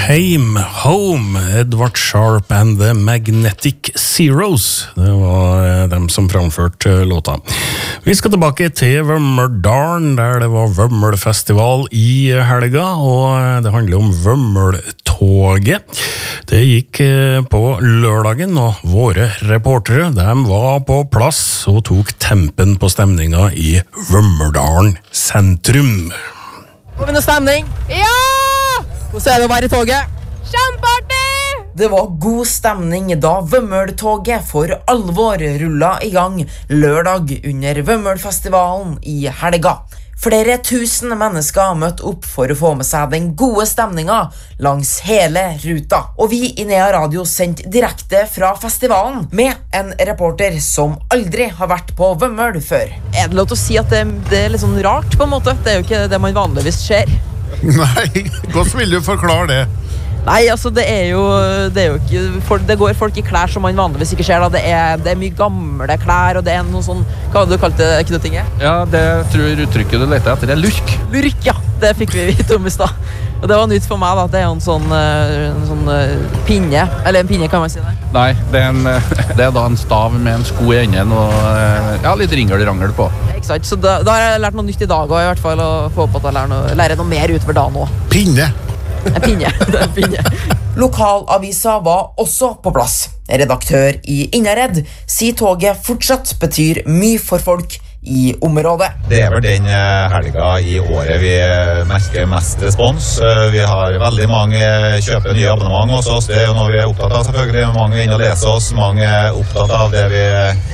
Came Home, Edward Sharpe and the Magnetic Zeros. Det var dem som framførte låta. Vi skal tilbake til Vømmøldalen, der det var Vømmølfestival i helga, og det handler om Vømmøltoget. Det gikk på lørdagen, og våre reportere, de var på plass og tok tempen på stemninga i Vømmøldalen sentrum. Får vi noe stemning? Ja! Hvordan det å være i toget? Kjempeartig! Det var god stemning da Vømmøltoget for alvor rullet i gang lørdag under Vømmølfestivalen i helga. Flere tusen mennesker møtte opp for å få med seg den gode stemninga langs hele ruta. Og vi i Nea Radio sendte direkte fra festivalen med en reporter som aldri har vært på Vømmøl før. Er det lov til å si at det er litt sånn rart på en måte? Det er jo ikke det man vanligvis ser. Nei, hvordan vil du forklare det? Nei, altså det er jo ikke det går folk i klær som man vanligvis ikke ser da. Det er mye gamle klær, og det er noe sånn, hva hadde du kalt det, knuttinget? Ja, det tror jeg uttrykket du leter etter er lurk. Lurk, ja, det fikk vi vite om i stad. Og det var nytt for meg da, det er jo en sånn pinne, eller en pinne kan man si det. Nei, det er da en stav med en sko i enden og ja, litt ringelrangel på. Ikke sant, så da har jeg lært noe nytt i dag også, i hvert fall, og få opp at jeg lærer noe mer utover dagen også. Pinne. En pinne, det er en pinne. Lokalavisa var også på plass. Redaktør i Innherred sier toget fortsatt betyr mye for folk i området. Det er vel den helga i året vi merker mest respons. Vi har veldig mange kjøper nye abonnement hos oss. Det er jo noe vi er opptatt av selvfølgelig. Mange inn og leser oss, mange er opptatt av det vi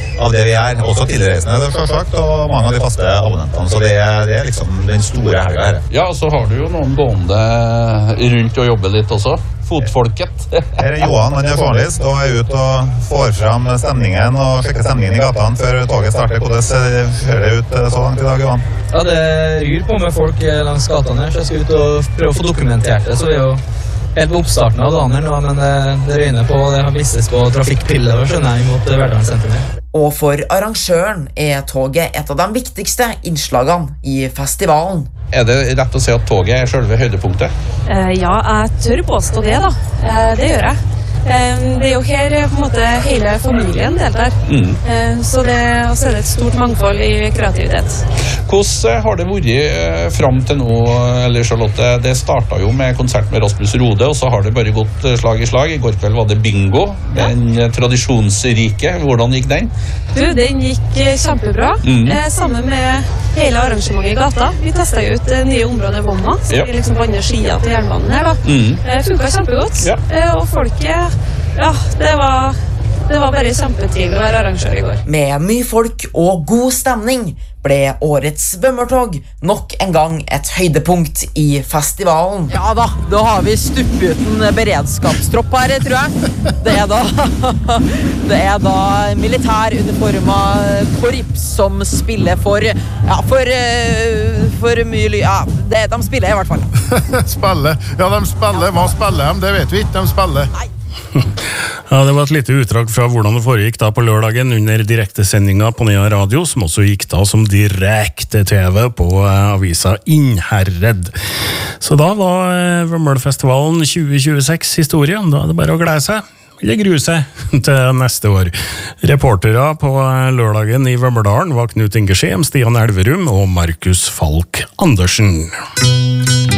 er. Også tilreisende selvsagt, og mange av de faste abonnentene. Så det er liksom den store helga her. Ja, og så har du jo noen gående rundt og jobber litt også. Fotfolket. Her er Johan, han er journalist og er ute og får fram stemningen og sjekker stemningen i gatene før toget starter. Hvordan ser det ut så langt i dag, Johan? Ja, det ryr på med folk langs gatene her, så jeg skal ut og prøve å få dokumentert det. Så vi er jo helt på oppstarten av dagen her nå, men det røyner på, det har vistes på trafikkpiller, skjønner jeg, mot Verdalen sentrum. Og for arrangøren er toget et av de viktigste innslagene i festivalen. Er det rett å si at toget er selve høydepunktet? Ja, jeg tør påstå det da. Det gjør jeg. Det er jo her på en måte hele familien deltar. Så er det et stort mangfold i kreativitet. Hvordan har det vært fram til nå, eller Charlotte? Det startet jo med konsert med Rasmus Rode, og så har det bare gått slag i slag. I går kveld var det bingo, den tradisjonsrike. Hvordan gikk den? Den gikk kjempebra, sammen med hele arrangementet i gata. Vi testet jo ut nye områder Vomma, så vi liksom vandrer skia til jernbanen her da. Det funket kjempegodt, og folket, ja, det var bare kjempetrivelig å være arrangør i går. Med mye folk og god stemning ble årets Vømmøltog nok en gang et høydepunkt i festivalen. Ja da har vi stupputen beredskapstropp her, tror jeg. Det er da militæruniforma korps som spiller for mye ly. Ja, de spiller i hvert fall. Spiller? Ja, de spiller. Hva spiller de? Det vet vi ikke. De spiller. Nei. Ja, det var et lite utdrag fra hvordan det foregikk da på lørdagen under direktesendinga på Nea Radio, som også gikk da som direkte TV på avisa Innherred. Så da var Vømmølfestivalen 2026 historien. Da er det bare å glede seg, eller grue seg til neste år. Reportere på lørdagen i Vømmøldalen var Knut Inge Skjem, Stian Elverum og Markus Falk Andersen.